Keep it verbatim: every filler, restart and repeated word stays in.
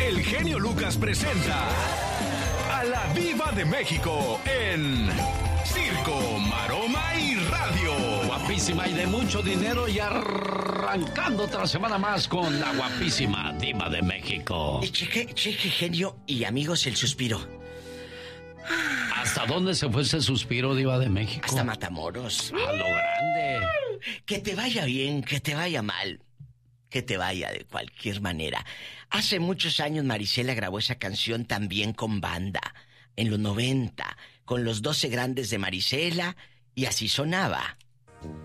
el genio Lucas presenta a la Diva de México en Circo, Maroma y Radio. Guapísima y de mucho dinero y arrancando otra semana más con la guapísima Diva de México. Y cheque, cheque, genio y amigos, el suspiro. ¿Hasta dónde se fue ese suspiro, Diva de México? Hasta Matamoros. A lo grande. Que te vaya bien, que te vaya mal, que te vaya de cualquier manera. Hace muchos años Marisela grabó esa canción también con banda, en los noventa, con los doce grandes de Marisela, y así sonaba.